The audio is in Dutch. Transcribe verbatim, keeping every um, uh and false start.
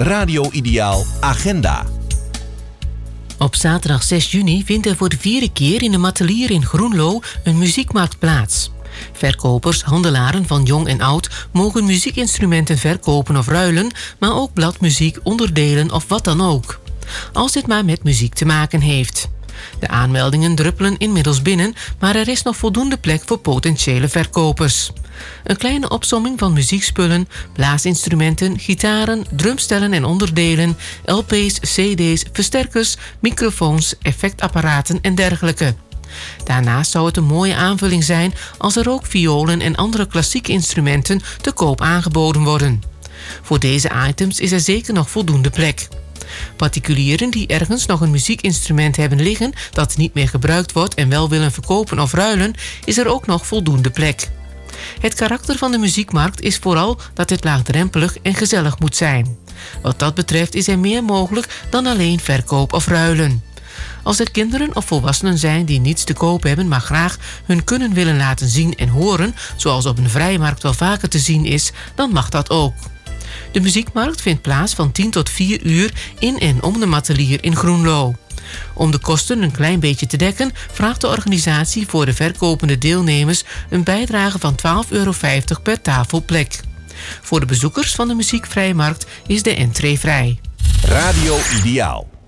Radio Ideaal Agenda. Op zaterdag zes juni vindt er voor de vierde keer in de Matelier in Groenlo een muziekmarkt plaats. Verkopers, handelaren van jong en oud mogen muziekinstrumenten verkopen of ruilen, maar ook bladmuziek, onderdelen of wat dan ook. Als dit maar met muziek te maken heeft. De aanmeldingen druppelen inmiddels binnen, maar er is nog voldoende plek voor potentiële verkopers. Een kleine opsomming van muziekspullen, blaasinstrumenten, gitaren, drumstellen en onderdelen, L P's, C D's, versterkers, microfoons, effectapparaten en dergelijke. Daarnaast zou het een mooie aanvulling zijn als er ook violen en andere klassieke instrumenten te koop aangeboden worden. Voor deze items is er zeker nog voldoende plek. Particulieren die ergens nog een muziekinstrument hebben liggen dat niet meer gebruikt wordt en wel willen verkopen of ruilen, is er ook nog voldoende plek. Het karakter van de muziekmarkt is vooral dat het laagdrempelig en gezellig moet zijn. Wat dat betreft is er meer mogelijk dan alleen verkoop of ruilen. Als er kinderen of volwassenen zijn die niets te koop hebben, maar graag hun kunnen willen laten zien en horen, zoals op een vrijmarkt wel vaker te zien is, dan mag dat ook. De muziekmarkt vindt plaats van tien tot vier uur in en om de Matelier in Groenlo. Om de kosten een klein beetje te dekken, vraagt de organisatie voor de verkopende deelnemers een bijdrage van twaalf euro vijftig per tafelplek. Voor de bezoekers van de muziekvrijmarkt is de entree vrij. Radio Ideaal.